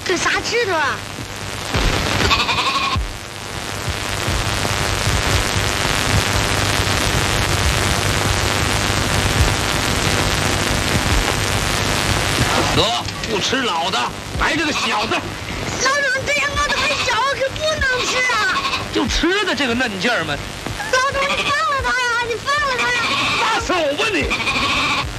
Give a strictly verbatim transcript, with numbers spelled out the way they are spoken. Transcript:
这啥吃头啊？ 得，不吃老的，来这个小的。 老总，这样我的很小，可不能吃啊！ 就吃的这个嫩劲儿嘛。 老总，你放了他呀！你放了他呀！ 撒手吧你！